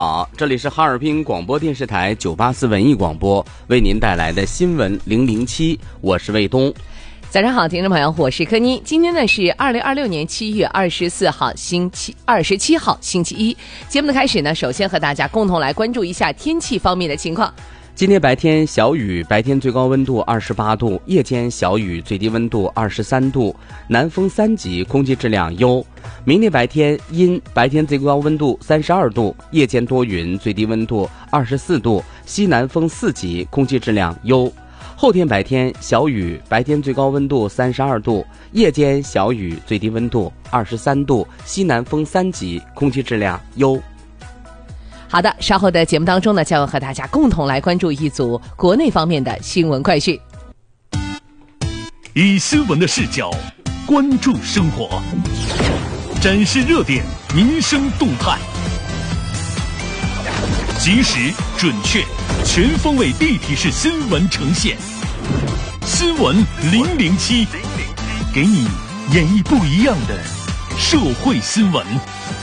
好，这里是哈尔滨广播电视台984文艺广播为您带来的新闻007，我是卫东。 早上好，听众朋友，我是柯妮。今天呢是2026年7月24号27号星期一。节目的开始呢，首先和大家共同来关注一下天气方面的情况。 今天白天小雨，白天最高温度28度，夜间小雨，最低温度23度，南风3级，空气质量优。明天白天阴，白天最高温度32度，夜间多云，最低温度24度，西南风4级，空气质量优。后天白天小雨，白天最高温度32度，夜间小雨，最低温度23度，西南风3级，空气质量优。 好的，稍后的节目当中呢，将要和大家共同来关注一组国内方面的新闻快讯。 以新闻的视角关注生活，展示热点民生动态，及时、准确、全方位立体式新闻呈现。新闻007，给你演绎不一样的社会新闻。